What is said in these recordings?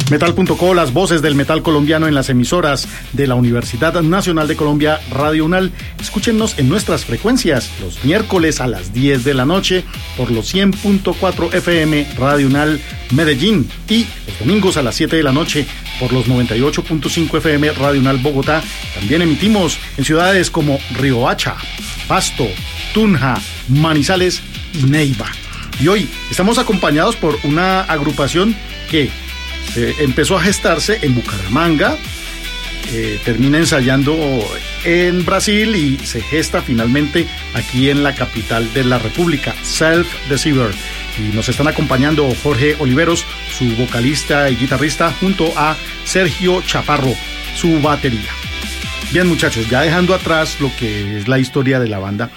Metal.co, las voces del metal colombiano en las emisoras de la Universidad Nacional de Colombia, Radio UNAL. Escúchenos en nuestras frecuencias los miércoles a las 10 de la noche por los 100.4 FM Radio UNAL Medellín y los domingos a las 7 de la noche por los 98.5 FM Radio UNAL Bogotá. También emitimos en ciudades como Riohacha, Pasto, Tunja, Manizales y Neiva. Y hoy estamos acompañados por una agrupación que empezó a gestarse en Bucaramanga, termina ensayando en Brasil y se gesta finalmente aquí en la capital de la República, Self Deceiver. Y nos están acompañando Jorge Oliveros, su vocalista y guitarrista, junto a Sergio Chaparro, su batería. Bien, muchachos, ya dejando atrás lo que es la historia de la banda,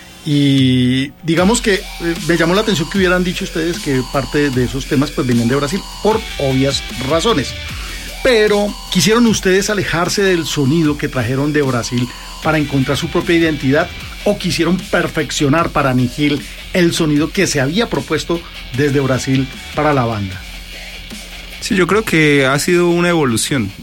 y digamos que me llamó la atención que hubieran dicho ustedes que parte de esos temas pues venían de Brasil por obvias razones, pero ¿quisieron ustedes alejarse del sonido que trajeron de Brasil para encontrar su propia identidad o quisieron perfeccionar para Nihil el sonido que se había propuesto desde Brasil para la banda? Sí, yo creo que ha sido una evolución.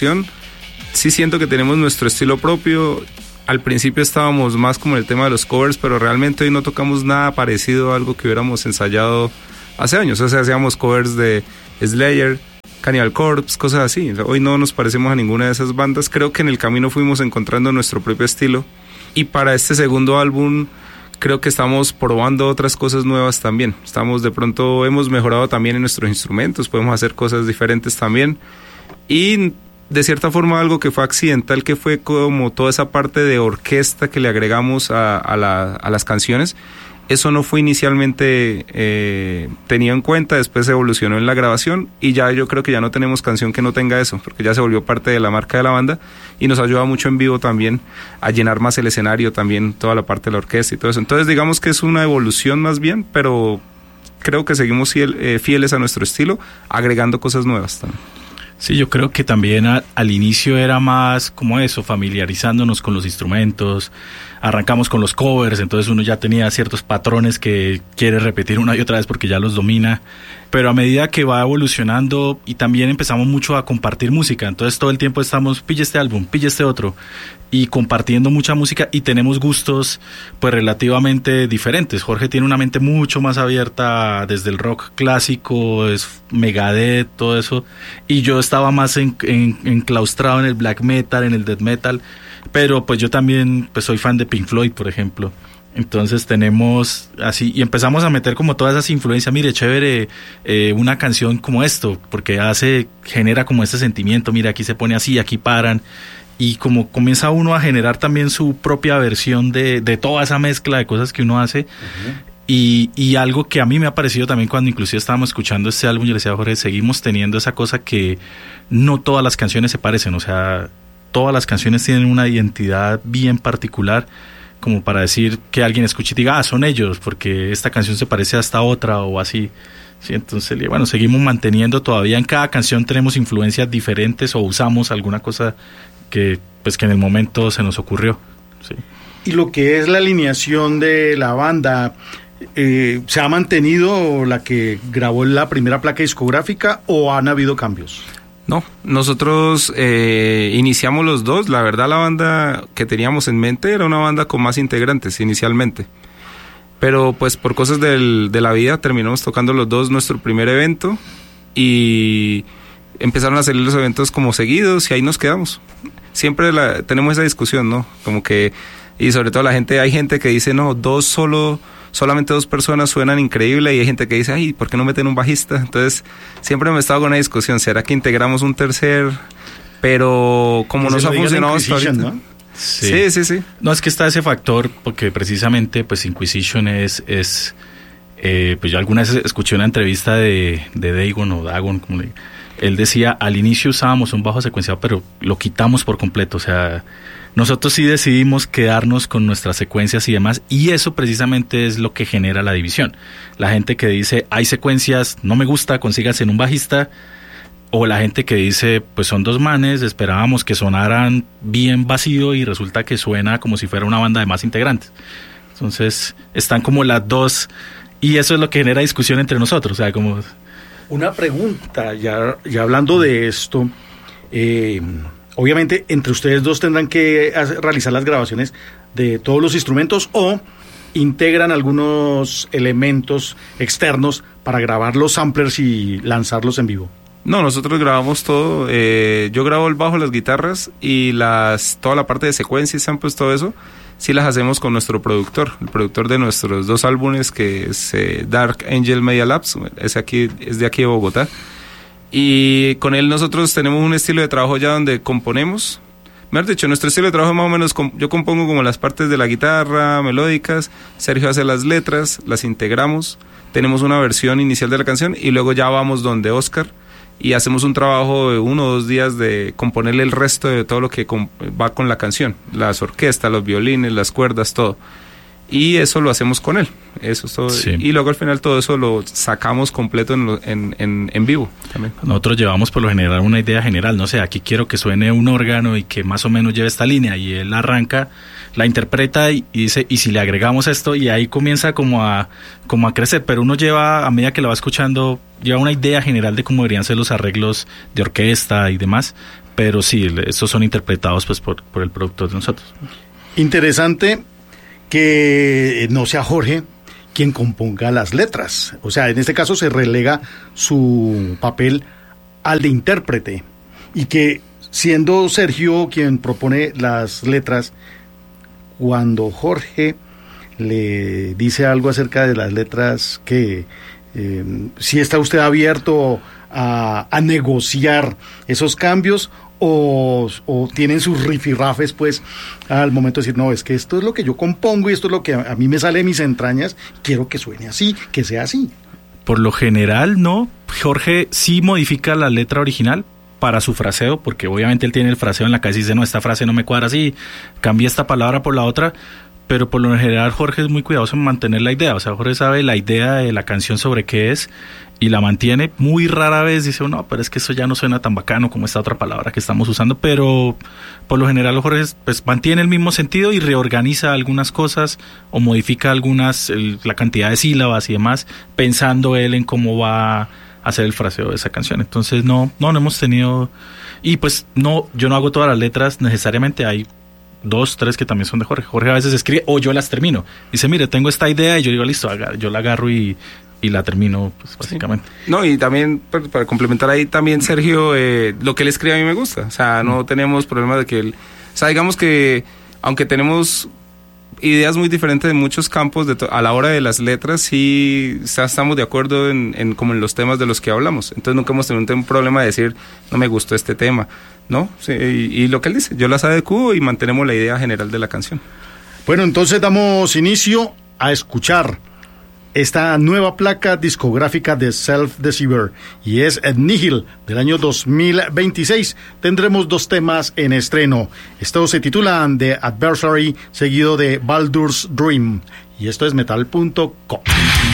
Sí siento que tenemos nuestro estilo propio. Al principio estábamos más como en el tema de los covers, pero realmente hoy no tocamos nada parecido a algo que hubiéramos ensayado hace años. O sea, hacíamos covers de Slayer, Cannibal Corpse, cosas así. Hoy no nos parecemos a ninguna de esas bandas. Creo que en el camino fuimos encontrando nuestro propio estilo. Y para este segundo álbum creo que estamos probando otras cosas nuevas también. Hemos mejorado también en nuestros instrumentos, podemos hacer cosas diferentes también. Y de cierta forma algo que fue accidental, que fue como toda esa parte de orquesta que le agregamos a las canciones, eso no fue inicialmente tenido en cuenta, después evolucionó en la grabación y ya yo creo que ya no tenemos canción que no tenga eso, porque ya se volvió parte de la marca de la banda y nos ayuda mucho en vivo también a llenar más el escenario, también toda la parte de la orquesta y todo eso. Entonces digamos que es una evolución más bien, pero creo que seguimos fieles a nuestro estilo, agregando cosas nuevas también. Sí, yo creo que también al inicio era más como eso, familiarizándonos con los instrumentos, arrancamos con los covers, entonces uno ya tenía ciertos patrones que quiere repetir una y otra vez porque ya los domina, pero a medida que va evolucionando y también empezamos mucho a compartir música, entonces todo el tiempo estamos, pille este álbum, pille este otro, y compartiendo mucha música y tenemos gustos pues relativamente diferentes. Jorge tiene una mente mucho más abierta desde el rock clásico, es Megadeth, todo eso, y yo estaba más enclaustrado en el black metal, en el death metal, pero pues yo también pues soy fan de Pink Floyd, por ejemplo. Entonces tenemos así, y empezamos a meter como todas esas influencias. Mire, chévere una canción como esto, porque genera como este sentimiento, mira, aquí se pone así, aquí paran, y como comienza uno a generar también su propia versión de toda esa mezcla de cosas que uno hace. Uh-huh. Y algo que a mí me ha parecido también cuando inclusive estábamos escuchando este álbum, yo le decía a Jorge, seguimos teniendo esa cosa que no todas las canciones se parecen, o sea, todas las canciones tienen una identidad bien particular, como para decir que alguien escuche y diga, son ellos, porque esta canción se parece a esta otra o así. Sí, entonces, bueno, seguimos manteniendo todavía en cada canción tenemos influencias diferentes o usamos alguna cosa que en el momento se nos ocurrió. Sí. Y lo que es la alineación de la banda, ¿se ha mantenido la que grabó la primera placa discográfica o han habido cambios? No, nosotros iniciamos los dos. La verdad, la banda que teníamos en mente era una banda con más integrantes inicialmente, pero pues por cosas de la vida terminamos tocando los dos nuestro primer evento y empezaron a salir los eventos como seguidos y ahí nos quedamos. Siempre tenemos esa discusión, ¿no? Como que, y sobre todo hay gente que dice, no, solamente dos personas suenan increíble, y hay gente que dice, ay, ¿por qué no meten un bajista? Entonces, siempre me he estado con una discusión, ¿será que integramos un tercer? Pero como nos ha funcionado hasta ahorita, ¿no? Sí. No, es que está ese factor, porque precisamente, pues, Inquisition es pues yo alguna vez escuché una entrevista de Dagon o Dagon, como le... Él decía, al inicio usábamos un bajo secuenciado, pero lo quitamos por completo, o sea... Nosotros sí decidimos quedarnos con nuestras secuencias y demás, y eso precisamente es lo que genera la división. La gente que dice, hay secuencias, no me gusta, consígase en un bajista, o la gente que dice, pues son dos manes, esperábamos que sonaran bien vacío y resulta que suena como si fuera una banda de más integrantes. Entonces, están como las dos, y eso es lo que genera discusión entre nosotros, o sea, como... Una pregunta, ya hablando de esto, obviamente entre ustedes dos tendrán que realizar las grabaciones de todos los instrumentos o integran algunos elementos externos para grabar los samplers y lanzarlos en vivo. No, nosotros grabamos todo. Yo grabo el bajo, las guitarras y toda la parte de secuencia y samples, todo eso, sí las hacemos con nuestro productor, el productor de nuestros 2 álbumes, que es Dark Angel Media Labs, es de aquí de Bogotá. Y con él nosotros tenemos un estilo de trabajo ya donde componemos. Mejor dicho, nuestro estilo de trabajo más o menos, yo compongo como las partes de la guitarra, melódicas, Sergio hace las letras, las integramos, tenemos una versión inicial de la canción y luego ya vamos donde Oscar y hacemos un trabajo de 1 o 2 días de componerle el resto de todo lo que va con la canción, las orquestas, los violines, las cuerdas, todo. Y eso lo hacemos con él, eso es todo. Sí. Y luego al final todo eso lo sacamos completo en vivo también. Nosotros llevamos por lo general una idea general, no sé, aquí quiero que suene un órgano y que más o menos lleve esta línea, y él arranca, la interpreta y dice, y si le agregamos esto, y ahí comienza como a crecer, pero uno lleva, a medida que lo va escuchando, lleva una idea general de cómo deberían ser los arreglos de orquesta y demás, pero sí, estos son interpretados pues por el productor de nosotros. Interesante que no sea Jorge quien componga las letras. O sea, en este caso se relega su papel al de intérprete, y que siendo Sergio quien propone las letras, cuando Jorge le dice algo acerca de las letras, que si está usted abierto a negociar esos cambios, o tienen sus rifirrafes pues al momento de decir, no, es que esto es lo que yo compongo y esto es lo que a mí me sale de mis entrañas, quiero que suene así, que sea así. Por lo general no, Jorge sí modifica la letra original para su fraseo, porque obviamente él tiene el fraseo en la cabeza y dice, no, esta frase no me cuadra así, cambia esta palabra por la otra, pero por lo general Jorge es muy cuidadoso en mantener la idea, o sea, Jorge sabe la idea de la canción sobre qué es y la mantiene. Muy rara vez dice, no, pero es que eso ya no suena tan bacano como esta otra palabra que estamos usando, pero por lo general Jorge pues mantiene el mismo sentido y reorganiza algunas cosas o modifica algunas, la cantidad de sílabas y demás, pensando él en cómo va a hacer el fraseo de esa canción. Entonces no hemos tenido, y pues no, yo no hago todas las letras necesariamente, hay 2, 3 que también son de Jorge. Jorge a veces escribe o yo las termino. Dice, mire, tengo esta idea, y yo digo, listo, yo la agarro y la termino, pues básicamente. Sí. No, y también, para complementar ahí, también Sergio, lo que él escribe a mí me gusta. O sea, no tenemos problema de que él... O sea, digamos que, aunque tenemos ideas muy diferentes en muchos campos, a la hora de las letras, sí estamos de acuerdo como en los temas de los que hablamos. Entonces nunca hemos tenido un problema de decir, no me gustó este tema, ¿no? Sí, y lo que él dice, yo las adecuo y mantenemos la idea general de la canción. Bueno, entonces damos inicio a escuchar esta nueva placa discográfica de Self Deceiver, y es Nihil, del año 2026. Tendremos 2 temas en estreno. Estos se titulan The Adversary, seguido de Baldur's Dream, y esto es metal.com.